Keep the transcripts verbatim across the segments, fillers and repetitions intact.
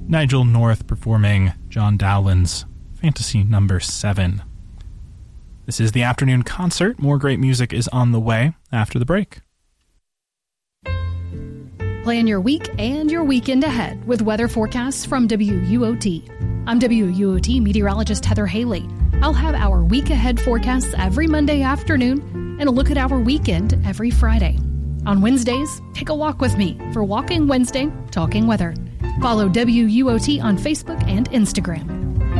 Nigel North performing John Dowland's Fantasy Number seven. This is the afternoon concert. More great music is on the way after the break. Plan your week and your weekend ahead with weather forecasts from W U O T. I'm W U O T meteorologist Heather Haley. I'll have our week ahead forecasts every Monday afternoon and a look at our weekend every Friday. On Wednesdays, take a walk with me for Walking Wednesday, Talking Weather. Follow W U O T on Facebook and Instagram.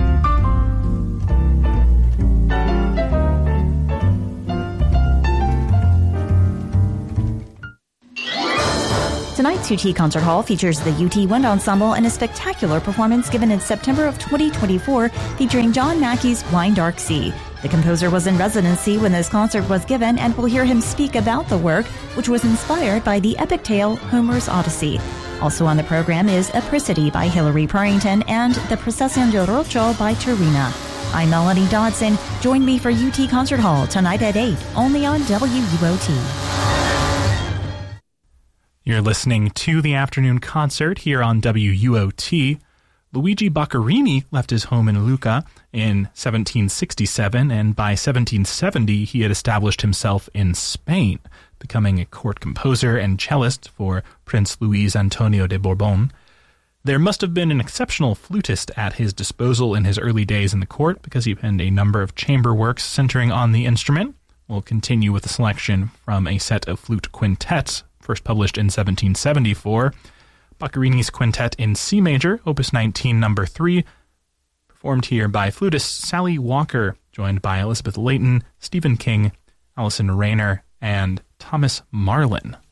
Tonight's U T Concert Hall features the U T Wind Ensemble in a spectacular performance given in September of twenty twenty-four featuring John Mackey's Wine Dark Sea. The composer was in residency when this concert was given, and we'll hear him speak about the work, which was inspired by the epic tale Homer's Odyssey. Also on the program is Apricity by Hilary Purrington and The Procesión de Rocho by Terina. I'm Melanie Dodson. Join me for U T Concert Hall tonight at eight, only on W U O T. You're listening to the afternoon concert here on W U O T. Luigi Boccherini left his home in Lucca in seventeen sixty-seven, and by seventeen seventy he had established himself in Spain, becoming a court composer and cellist for Prince Luis Antonio de Bourbon. There must have been an exceptional flutist at his disposal in his early days in the court, because he penned a number of chamber works centering on the instrument. We'll continue with a selection from a set of flute quintets, first published in seventeen seventy-four. Boccherini's Quintet in C major, opus nineteen, number three, performed here by flutist Sally Walker, joined by Elizabeth Layton, Stephen King, Alison Rayner, and Thomas Marlin.